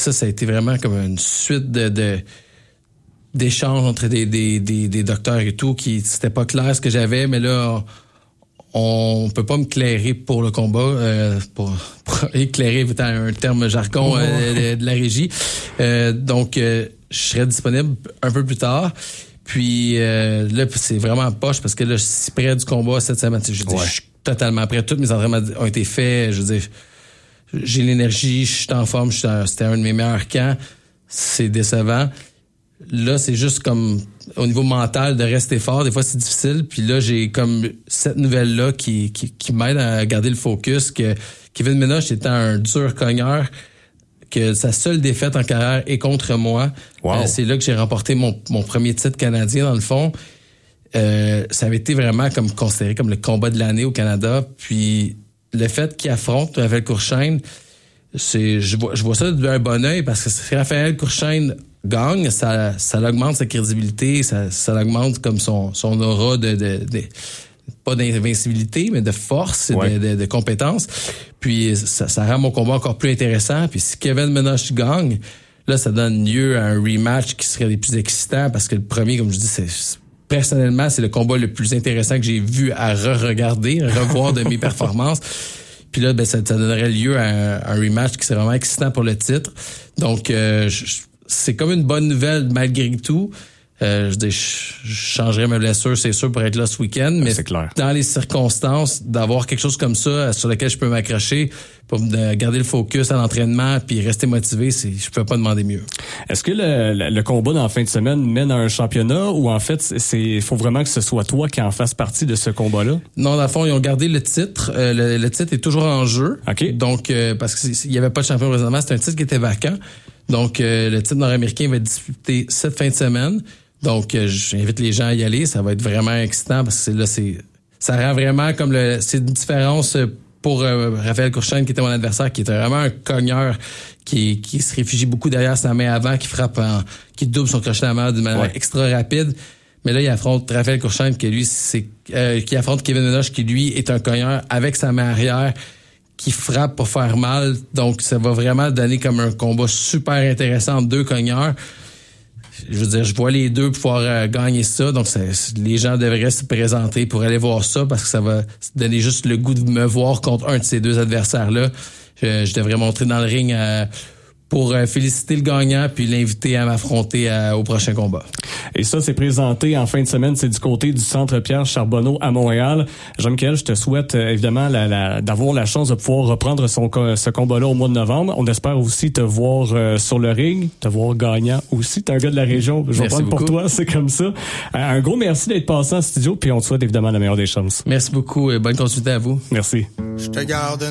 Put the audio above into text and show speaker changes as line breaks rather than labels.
ça a été vraiment comme une suite d'échanges entre des docteurs et tout, qui c'était pas clair ce que j'avais, mais là, on peut pas me clairer pour le combat, pour éclairer, étant un terme jargon de la régie. Donc, je serai disponible un peu plus tard. Puis là, c'est vraiment poche parce que là, je suis près du combat cette semaine. Je veux dire, je suis totalement prêt. Tous mes entraînements ont été faits. Je veux dire, j'ai l'énergie, je suis en forme. C'était un de mes meilleurs camps. C'est décevant. Là, c'est juste comme au niveau mental de rester fort. Des fois, c'est difficile. Puis là, j'ai comme cette nouvelle-là qui m'aide à garder le focus, que Kevin Menoche étant un dur cogneur, que sa seule défaite en carrière est contre moi. Wow. C'est là que j'ai remporté mon premier titre canadien, dans le fond. Ça avait été vraiment comme considéré comme le combat de l'année au Canada. Puis le fait qu'il affronte Raphaël Courchaine, je vois ça d'un bon œil, parce que si Raphaël Courchaine gagne, ça augmente sa crédibilité, ça augmente comme son aura pas d'invincibilité, mais de force et de compétence. Puis ça rend mon combat encore plus intéressant. Puis si Kevin Menoche gagne, là, ça donne lieu à un rematch qui serait les plus excitants, parce que le premier, comme je dis, personnellement, c'est le combat le plus intéressant que j'ai vu à revoir de mes performances. Puis là, ça donnerait lieu à un rematch qui serait vraiment excitant pour le titre. Donc, c'est comme une bonne nouvelle malgré tout. Je changerais ma blessure, c'est sûr, pour être là ce week-end, mais
c'est clair. Dans
les circonstances, d'avoir quelque chose comme ça sur lequel je peux m'accrocher pour garder le focus à l'entraînement puis rester motivé, je peux pas demander mieux.
Est-ce que le combat dans la fin de semaine mène à un championnat, ou en fait, faut vraiment que ce soit toi qui en fasses partie de ce combat-là?
Non, dans le fond, ils ont gardé le titre. Le titre est toujours en jeu.
OK.
Donc, parce qu'il y avait pas de champion présentement, c'est un titre qui était vacant. Donc, le titre nord-américain va être disputé cette fin de semaine. Donc, j'invite les gens à y aller. Ça va être vraiment excitant, parce que ça rend vraiment comme c'est une différence pour Raphaël Courchaine, qui était mon adversaire, qui était vraiment un cogneur, qui se réfugie beaucoup derrière sa main avant, qui frappe qui double son crochet à main d'une manière extra rapide. Mais là, il affronte Raphaël Courchaine, qui affronte Kevin Menoche, qui lui est un cogneur avec sa main arrière, qui frappe pour faire mal. Donc, ça va vraiment donner comme un combat super intéressant entre deux cogneurs. Je veux dire, je vois les deux pouvoir gagner ça. Donc, les gens devraient se présenter pour aller voir ça, parce que ça va donner juste le goût de me voir contre un de ces deux adversaires-là. Je devrais montrer dans le ring pour féliciter le gagnant puis l'inviter à m'affronter au prochain combat.
Et ça, c'est présenté en fin de semaine. C'est du côté du Centre Pierre Charbonneau à Montréal. Jean-Michel, je te souhaite évidemment d'avoir la chance de pouvoir reprendre ce combat-là au mois de novembre. On espère aussi te voir sur le ring, te voir gagnant aussi. T'es un gars de la région. Je vais prendre pour toi, c'est comme ça. Un gros merci d'être passé en studio, puis on te souhaite évidemment la meilleure des chances.
Merci beaucoup et bonne continuité à vous.
Merci.
Je te garde